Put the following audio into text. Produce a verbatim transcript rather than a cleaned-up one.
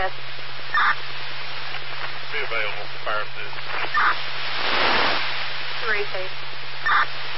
ahead. Be available for fire assist. Three, please.